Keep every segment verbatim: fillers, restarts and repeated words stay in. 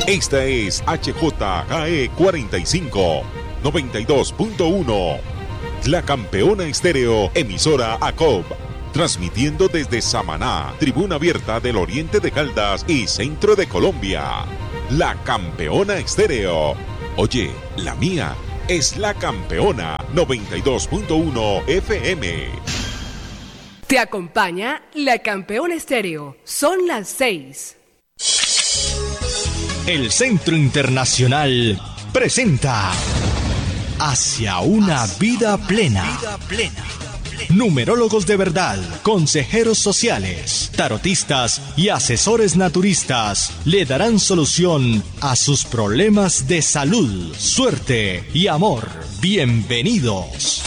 Esta es H J G E cuarenta y cinco, noventa y dos punto uno. La Campeona Estéreo, emisora A C O B. Transmitiendo desde Samaná, tribuna abierta del oriente de Caldas y centro de Colombia. La Campeona Estéreo. Oye, la mía es La Campeona noventa y dos punto uno F M. Te acompaña La Campeona Estéreo. Son las seis. El Centro Internacional presenta Hacia una vida plena. Numerólogos de verdad, consejeros sociales, tarotistas y asesores naturistas le darán solución a sus problemas de salud, suerte y amor. Bienvenidos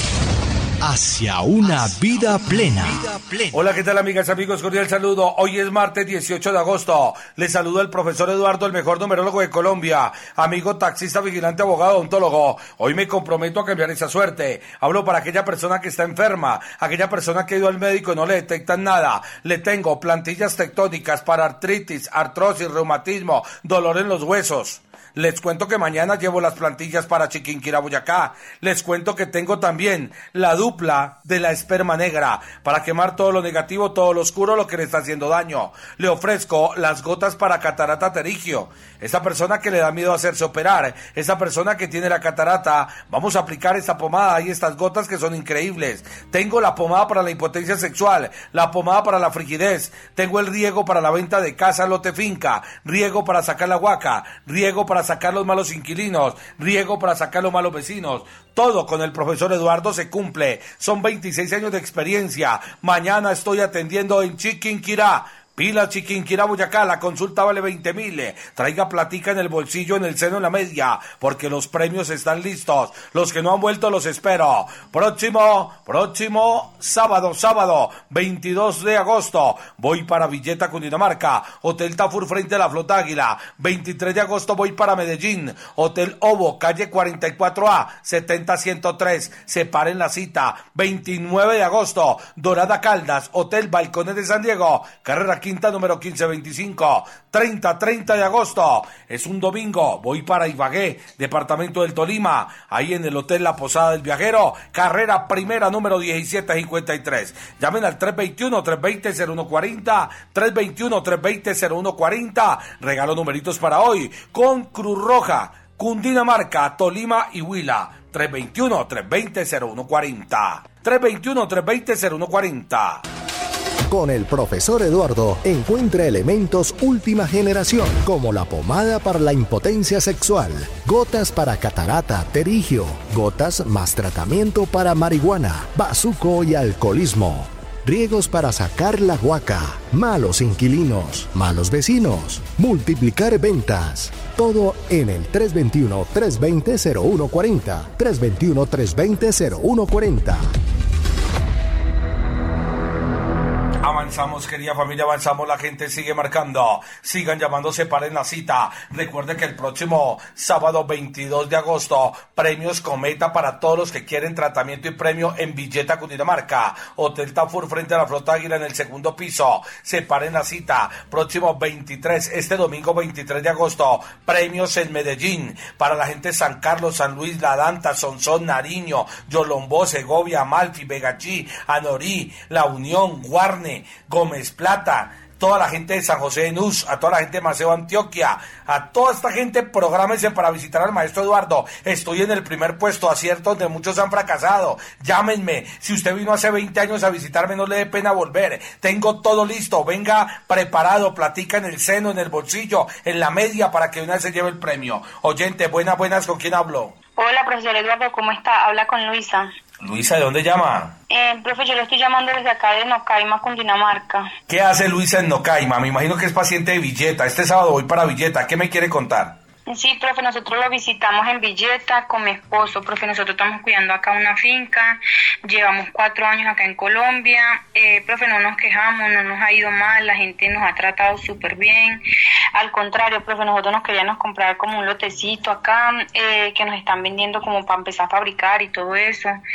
hacia una vida plena. Hola, ¿qué tal, amigas, amigos? Cordial saludo. Hoy es martes dieciocho de agosto. Les saluda el profesor Eduardo, el mejor numerólogo de Colombia. Amigo taxista, vigilante, abogado, odontólogo. Hoy me comprometo a cambiar esa suerte. Hablo para aquella persona que está enferma, aquella persona que ha ido al médico y no le detectan nada. Le tengo plantillas tectónicas para artritis, artrosis, reumatismo, dolor en los huesos. Les cuento que mañana llevo las plantillas para Chiquinquirá, Boyacá. Les cuento que tengo también la dupla de la esperma negra para quemar todo lo negativo, todo lo oscuro, lo que le está haciendo daño. Le ofrezco las gotas para catarata pterigio. Esa persona que le da miedo hacerse operar, esa persona que tiene la catarata, vamos a aplicar esta pomada y estas gotas que son increíbles. Tengo la pomada para la impotencia sexual, la pomada para la frigidez. Tengo el riego para la venta de casa, lote, finca. Riego para sacar la huaca. Riego para sacar los malos inquilinos, riego para sacar los malos vecinos. Todo con el profesor Eduardo se cumple. Son veintiséis años de experiencia. Mañana estoy atendiendo en Chiquinquirá. Pila Chiquinquirá, Boyacá, la consulta vale veinte mil. Traiga platica en el bolsillo, en el seno, en la media, porque los premios están listos. Los que no han vuelto los espero. Próximo, próximo sábado, sábado, veintidós de agosto, voy para Villeta, Cundinamarca, Hotel Tafur frente a la Flota Águila. veintitrés de agosto voy para Medellín, Hotel Ovo, calle cuarenta y cuatro A, setenta ciento tres. Separen la cita. veintinueve de agosto, Dorada Caldas, Hotel Balcones de San Diego, carrera quinta número quince veinticinco. treinta, treinta de agosto, es un domingo, voy para Ibagué, departamento del Tolima, ahí en el Hotel La Posada del Viajero, carrera primera número diecisiete cincuenta y tres. Llamen al tres veintiuno, tres veinte, cero uno cuarenta, tres veintiuno, tres veinte, cero uno cuarenta. Regalo numeritos para hoy con Cruz Roja, Cundinamarca, Tolima y Huila. tres veintiuno, tres veinte, cero uno cuarenta. tres veintiuno, tres veinte, cero uno cuarenta. Con el profesor Eduardo encuentra elementos última generación, como la pomada para la impotencia sexual, gotas para catarata, pterigio, gotas más tratamiento para marihuana, bazuco y alcoholismo, riegos para sacar la huaca, malos inquilinos, malos vecinos, multiplicar ventas. Todo en el tres veintiuno, tres veinte, cero uno cuarenta, tres veintiuno, tres veinte, cero uno cuarenta. Avanzamos, querida familia, avanzamos, la gente sigue marcando, sigan llamando, separen la cita. Recuerde que el próximo sábado veintidós de agosto, premios Cometa para todos los que quieren tratamiento y premio en Villeta, Cundinamarca, Hotel Tafur frente a la Flota Águila en el segundo piso. Separen la cita. Próximo veintitrés, este domingo veintitrés de agosto, premios en Medellín para la gente de San Carlos, San Luis, La Danta, Sonsón, Nariño, Yolombó, Segovia, Amalfi, Vegachí, Anorí, La Unión, Guarne, Gómez Plata, toda la gente de San José de Nus, a toda la gente de Maceo, Antioquia, a toda esta gente, prográmense para visitar al maestro Eduardo. Estoy en el primer puesto, acierto donde muchos han fracasado. Llámenme, si usted vino hace veinte años a visitarme, no le dé pena volver. Tengo todo listo, venga preparado, platica en el seno, en el bolsillo, en la media, para que una vez se lleve el premio. Oyente, buenas, buenas, ¿con quién hablo? Hola, profesor Eduardo, ¿cómo está? Habla con Luisa. Luisa, ¿de dónde llama? Eh, profe, yo le estoy llamando desde acá de Nocaima, Cundinamarca. ¿Qué hace Luisa en Nocaima? Me imagino que es paciente de Villeta. Este sábado voy para Villeta. ¿Qué me quiere contar? Sí, profe, nosotros lo visitamos en Villeta con mi esposo, profe. Nosotros estamos cuidando acá una finca, llevamos cuatro años acá en Colombia. Eh, profe, no nos quejamos, no nos ha ido mal, la gente nos ha tratado súper bien. Al contrario, profe, nosotros nos queríamos comprar como un lotecito acá, eh, que nos están vendiendo como para empezar a fabricar y todo eso.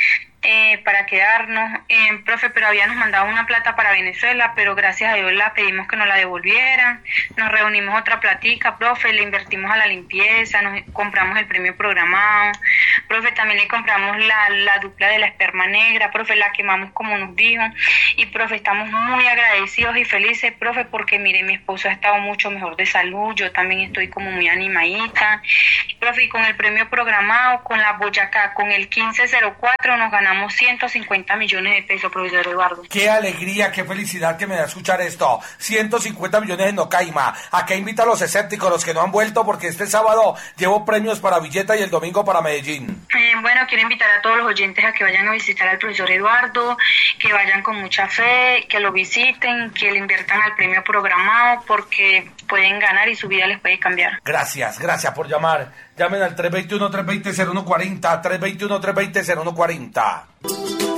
eh, para quedarnos. Eh, profe, pero habíamos mandado una plata para Venezuela, pero gracias a Dios la pedimos que nos la devolvieran. Nos reunimos otra platica, profe, le invertimos a la limpieza, nos compramos el premio programado. Profe, también le compramos la, la dupla de la esperma negra, profe, la quemamos como nos dijo. Y profe, estamos muy agradecidos y felices, profe, porque mire, mi esposo ha estado mucho mejor de salud, yo también estoy como muy animadita. Profe, y con el premio programado, con la Boyacá, con el quince cero cuatro nos ganamos ciento cincuenta millones de pesos, profesor Eduardo. Qué alegría, qué felicidad que me da escuchar esto. ciento cincuenta millones en Nocaima. Acá invita a los escépticos, los que no han vuelto, porque este sábado llevo premios para Villeta y el domingo para Medellín. Eh, bueno, quiero invitar a todos los oyentes a que vayan a visitar al profesor Eduardo, que vayan con mucha fe, que lo visiten, que le inviertan al premio programado, porque pueden ganar y su vida les puede cambiar. Gracias, gracias por llamar. Llamen al tres dos uno, tres dos cero, cero uno cuatro cero, tres dos uno, tres dos cero, cero uno cuatro cero.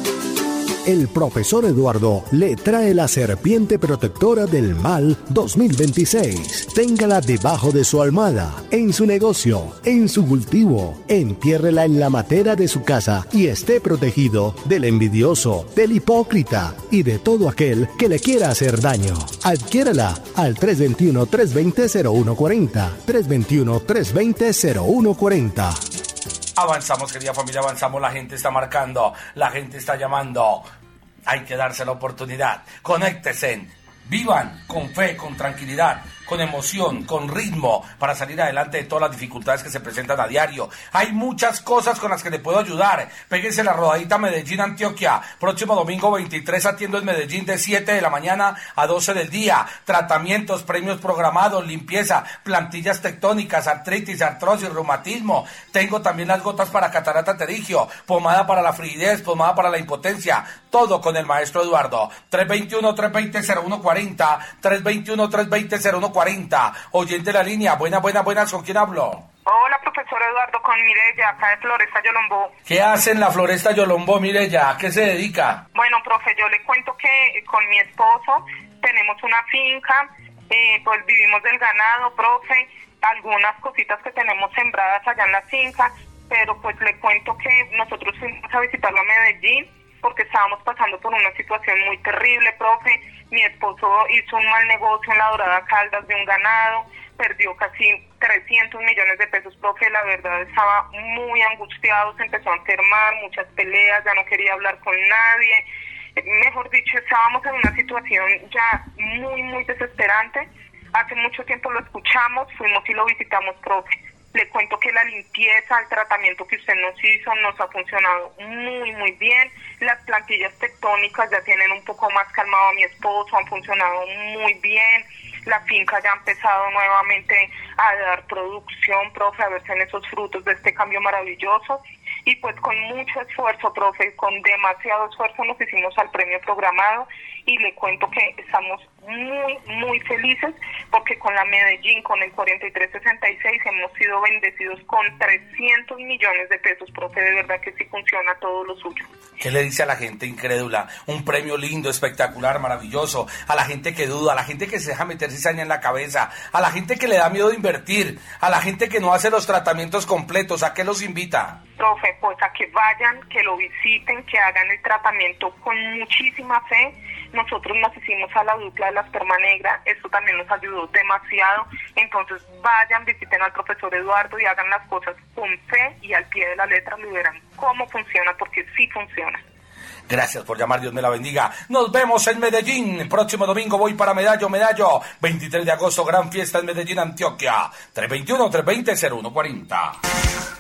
El profesor Eduardo le trae la serpiente protectora del mal dos mil veintiséis. Téngala debajo de su almohada, en su negocio, en su cultivo. Entiérrela en la matera de su casa y esté protegido del envidioso, del hipócrita y de todo aquel que le quiera hacer daño. Adquiérala al tres dos uno, tres dos cero, cero uno cuatro cero, tres dos uno, tres dos cero, cero uno cuatro cero. Avanzamos, querida familia, avanzamos. La gente está marcando, la gente está llamando. Hay que darse la oportunidad. Conéctese, vivan con fe, con tranquilidad, con emoción, con ritmo, para salir adelante de todas las dificultades que se presentan a diario. Hay muchas cosas con las que le puedo ayudar. Péguese la rodadita Medellín, Antioquia. Próximo domingo veintitrés atiendo en Medellín de siete de la mañana a doce del día. Tratamientos, premios programados, limpieza, plantillas tectónicas, artritis, artrosis, reumatismo. Tengo también las gotas para catarata pterigio, pomada para la frigidez, pomada para la impotencia. Todo con el maestro Eduardo. tres dos uno, tres dos cero, cero uno cuatro cero, tres dos uno, tres dos cero, cero uno cuatro cero. Oyente de la línea, buenas, buenas, buenas, ¿con quién hablo? Hola, profesor Eduardo, con Mireya, acá de Floresta Yolombó. ¿Qué hace en la Floresta Yolombó, Mireya? ¿A qué se dedica? Bueno, profe, yo le cuento que con mi esposo tenemos una finca, eh, pues vivimos del ganado, profe, algunas cositas que tenemos sembradas allá en la finca, pero pues le cuento que nosotros fuimos a visitarlo a Medellín porque estábamos pasando por una situación muy terrible, profe. Mi esposo hizo un mal negocio en la Dorada Caldas de un ganado, perdió casi trescientos millones de pesos, profe. La verdad estaba muy angustiado, se empezó a enfermar, muchas peleas, ya no quería hablar con nadie. Mejor dicho, estábamos en una situación ya muy, muy desesperante. Hace mucho tiempo lo escuchamos, fuimos y lo visitamos, profe. Le cuento que la limpieza, el tratamiento que usted nos hizo, nos ha funcionado muy, muy bien. Las plantillas tectónicas ya tienen un poco más calmado a mi esposo, han funcionado muy bien. La finca ya ha empezado nuevamente a dar producción, profe, a verse en esos frutos de este cambio maravilloso. Y pues con mucho esfuerzo, profe, con demasiado esfuerzo nos hicimos al premio programado y le cuento que estamos muy, muy felices porque con la Medellín, con el cuarenta y tres sesenta y seis, hemos sido bendecidos con trescientos millones de pesos, profe, de verdad que sí funciona todo lo suyo. ¿Qué le dice a la gente incrédula? Un premio lindo, espectacular, maravilloso. A la gente que duda, a la gente que se deja meter cizaña en la cabeza, a la gente que le da miedo de invertir, a la gente que no hace los tratamientos completos. ¿A qué los invita? Profe, pues a que vayan, que lo visiten, que hagan el tratamiento con muchísima fe. Nosotros nos hicimos a la dupla de la esperma negra, esto también nos ayudó demasiado. Entonces vayan, visiten al profesor Eduardo y hagan las cosas con fe y al pie de la letra, y verán cómo funciona, porque sí funciona. Gracias por llamar, Dios me la bendiga. Nos vemos en Medellín. Próximo domingo voy para Medallo, Medallo. veintitrés de agosto, gran fiesta en Medellín, Antioquia. tres dos uno, tres dos cero, cero uno cuatro cero.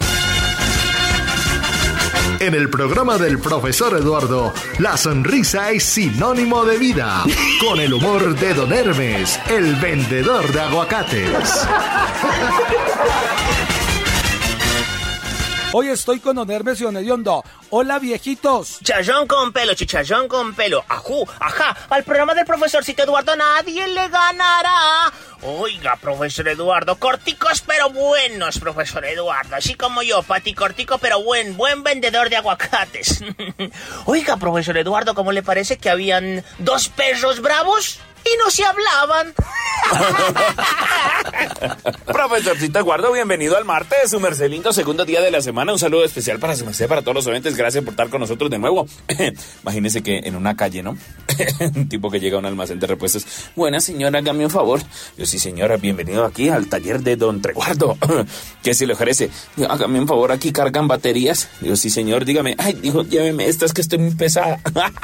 En el programa del profesor Eduardo, la sonrisa es sinónimo de vida. Con el humor de Don Hermes, el vendedor de aguacates. Hoy estoy con Don Hermes y Don Hediondo. Hola, viejitos. Chicharrón con pelo, chicharrón con pelo. Ajú, ajá. Al programa del profesorcito Eduardo nadie le ganará. Oiga, profesor Eduardo, corticos pero buenos, profesor Eduardo. Así como yo, pati cortico pero buen, buen vendedor de aguacates. Oiga, profesor Eduardo, ¿cómo le parece que habían dos perros bravos y no se hablaban? Profesorcito Eduardo, bienvenido al martes, su merced lindo, segundo día de la semana. Un saludo especial para su merced, para todos los oyentes. Gracias por estar con nosotros de nuevo. Imagínese que en una calle, ¿no? Un tipo que llega a un almacén de repuestos. Buena señora, hágame un favor. Yo, sí señora, bienvenido aquí al taller de don Treguardo. ¿Qué se le ofrece? Digo, hágame un favor, aquí cargan baterías. Digo, sí señor, dígame. Ay, dijo, lléveme estas que estoy muy pesada.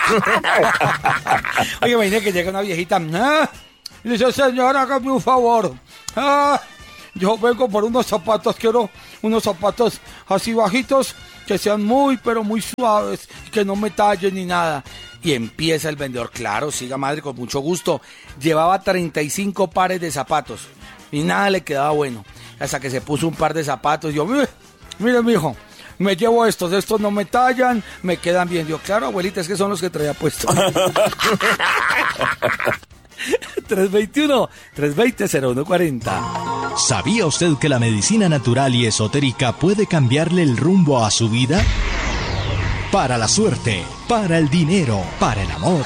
Oye, imagínate que llega una viejita. ¿Ah? Y dice, señora, hágame un favor. Ah, yo vengo por unos zapatos, quiero unos zapatos así bajitos, que sean muy, pero muy suaves, que no me tallen ni nada. Y empieza el vendedor, claro, siga madre, con mucho gusto. Llevaba treinta y cinco pares de zapatos y nada le quedaba bueno. Hasta que se puso un par de zapatos y yo, mire, mire, mijo, me llevo estos, estos no me tallan, me quedan bien. Yo, claro, abuelita, es que son los que traía puestos. tres veintiuno, tres veinte, cero uno cuarenta. ¿Sabía usted que la medicina natural y esotérica puede cambiarle el rumbo a su vida? Para la suerte, para el dinero, para el amor.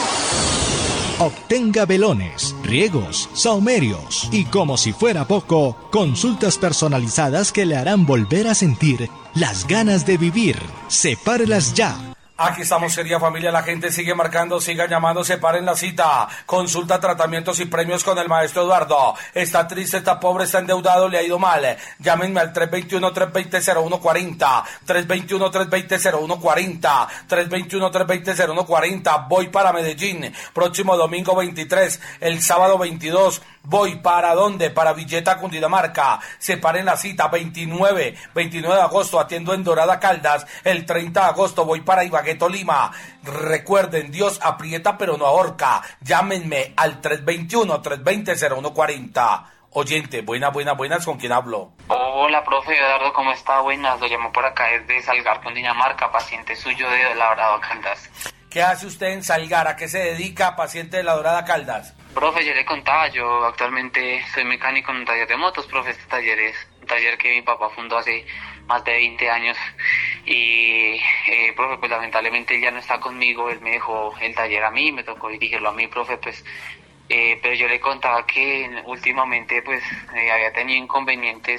Obtenga velones, riegos, sahumerios y, como si fuera poco, consultas personalizadas que le harán volver a sentir las ganas de vivir. Sepárelas ya. Aquí estamos, querida familia, la gente sigue marcando, siga llamando, separen la cita. Consulta, tratamientos y premios con el maestro Eduardo. Está triste, está pobre, está endeudado, le ha ido mal. Llámenme al tres veintiuno, tres veinte, cero uno cuarenta, tres veintiuno, tres veinte, cero uno cuarenta, tres veintiuno, tres veinte, cero uno cuarenta. Voy para Medellín, próximo domingo veintitrés, el sábado veintidós. Voy para ¿dónde? Para Villeta, Cundinamarca. Separen la cita, veintinueve, veintinueve de agosto, atiendo en Dorada Caldas. El treinta de agosto voy para Ibagué, Tolima. Recuerden, Dios aprieta pero no ahorca. Llámenme al tres veintiuno, tres veinte, cero uno cuarenta. Oyente, buenas, buenas, buenas, ¿con quién hablo? Hola, profe Eduardo, ¿cómo está? Buenas, lo llamo por acá desde Salgar, Cundinamarca, paciente suyo de La Dorada Caldas. ¿Qué hace usted en Salgar? ¿A qué se dedica, paciente de La Dorada Caldas? Profe, yo le contaba, yo actualmente soy mecánico en un taller de motos, profe. Este taller es un taller que mi papá fundó hace más de veinte años y, eh, profe, pues lamentablemente él ya no está conmigo, él me dejó el taller a mí, me tocó dirigirlo a mí, profe, pues, eh, pero yo le contaba que últimamente, pues, eh, había tenido inconvenientes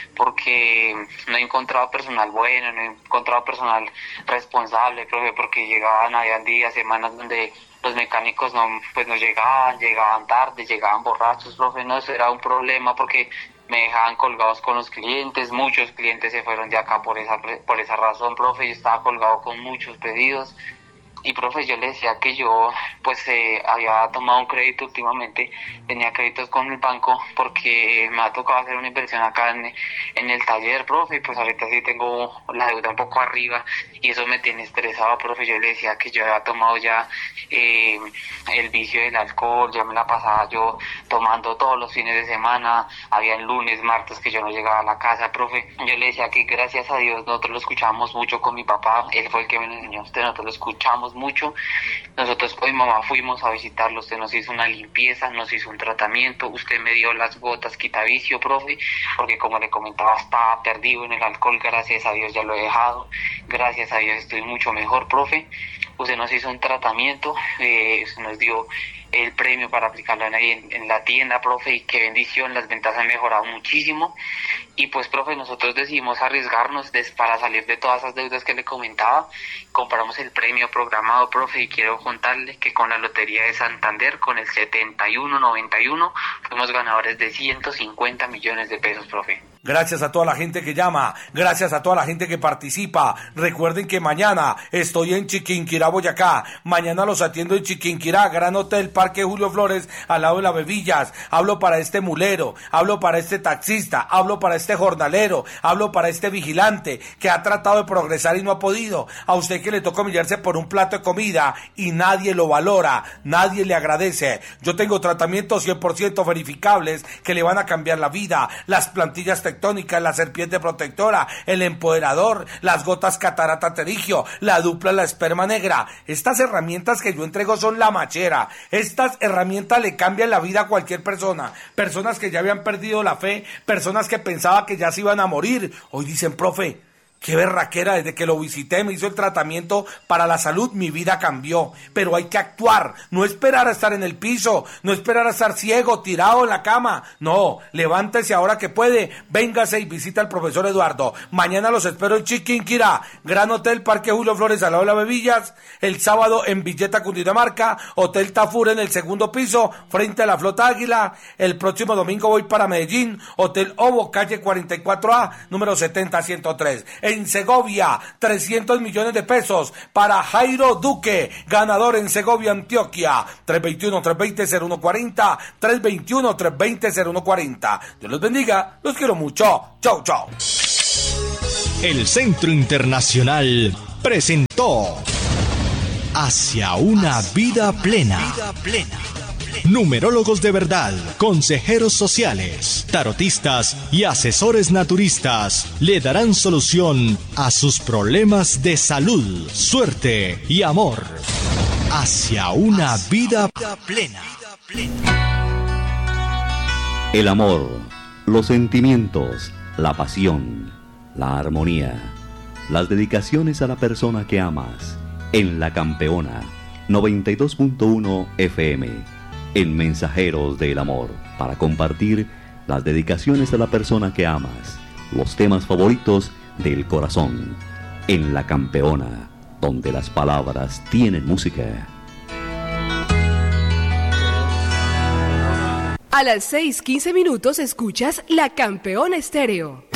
porque no he encontrado personal bueno, no he encontrado personal responsable, profe, porque llegaban, habían días, semanas donde los mecánicos no, pues no llegaban, llegaban tarde, llegaban borrachos, profe, no, eso era un problema porque me dejaban colgados con los clientes, muchos clientes se fueron de acá por esa, por esa razón, profe, yo estaba colgado con muchos pedidos. Y profe, yo le decía que yo pues eh, había tomado un crédito últimamente, tenía créditos con el banco porque me ha tocado hacer una inversión acá en, en el taller, profe, y pues ahorita sí tengo la deuda un poco arriba y eso me tiene estresado, profe. Yo le decía que yo había tomado ya eh, el vicio del alcohol, ya me la pasaba yo tomando todos los fines de semana, había lunes, martes que yo no llegaba a la casa, profe. Yo le decía que gracias a Dios nosotros lo escuchamos mucho con mi papá, él fue el que me enseñó a usted, nosotros lo escuchamos mucho. Nosotros con mi mamá fuimos a visitarlo, usted nos hizo una limpieza, nos hizo un tratamiento, usted me dio las gotas quitavicio, profe, porque como le comentaba estaba perdido en el alcohol, gracias a Dios ya lo he dejado, gracias a Dios estoy mucho mejor, profe. Usted nos hizo un tratamiento, eh, usted nos dio el premio para aplicarlo ahí en, en la tienda, profe, y qué bendición, las ventas han mejorado muchísimo. Y pues, profe, nosotros decidimos arriesgarnos des, para salir de todas esas deudas que le comentaba. Compramos el premio programado, profe, y quiero contarle que con la Lotería de Santander, con el setenta y uno noventa y uno, fuimos ganadores de ciento cincuenta millones de pesos, profe. Gracias a toda la gente que llama, gracias a toda la gente que participa. Recuerden que mañana estoy en Chiquinquirá, Boyacá. Mañana los atiendo en Chiquinquirá, Gran Hotel Parque Julio Flores, al lado de las Bebillas. Hablo para este mulero, hablo para este taxista, hablo para este jornalero, hablo para este vigilante que ha tratado de progresar y no ha podido. A usted que le toca humillarse por un plato de comida y nadie lo valora, nadie le agradece. Yo tengo tratamientos cien por ciento verificables que le van a cambiar la vida. Las plantillas tectónicas, la serpiente protectora, el empoderador, las gotas catarata terigio, la dupla, la esperma negra. Estas herramientas que yo entrego son la machera. Estas herramientas le cambian la vida a cualquier persona. Personas que ya habían perdido la fe, personas que pensaban que ya se iban a morir. Hoy dicen, profe, Qué berraquera, desde que lo visité, me hizo el tratamiento para la salud, mi vida cambió. Pero hay que actuar, no esperar a estar en el piso, no esperar a estar ciego, tirado en la cama. No, levántese ahora que puede, véngase y visita al profesor Eduardo. Mañana los espero en Chiquinquirá, Gran Hotel Parque Julio Flores al lado de las Bebillas. El sábado en Villeta, Cundinamarca, Hotel Tafur en el segundo piso, frente a la Flota Águila. El próximo domingo voy para Medellín, Hotel Ovo, calle cuarenta y cuatro A, número setenta ciento tres. En Segovia, trescientos millones de pesos para Jairo Duque, ganador en Segovia, Antioquia. tres dos uno, tres dos cero, cero uno cuatro cero, tres dos uno, tres dos cero, cero uno cuatro cero. Dios los bendiga, los quiero mucho. Chau, chau. El Centro Internacional presentó Hacia una vida plena. Numerólogos de verdad, consejeros sociales, tarotistas y asesores naturistas le darán solución a sus problemas de salud, suerte y amor. Hacia una vida plena. El amor, los sentimientos, la pasión, la armonía, las dedicaciones a la persona que amas. En La Campeona, noventa y dos punto uno F M. En Mensajeros del Amor, para compartir las dedicaciones a la persona que amas, los temas favoritos del corazón. En La Campeona, donde las palabras tienen música. A las seis quince minutos escuchas La Campeona Estéreo.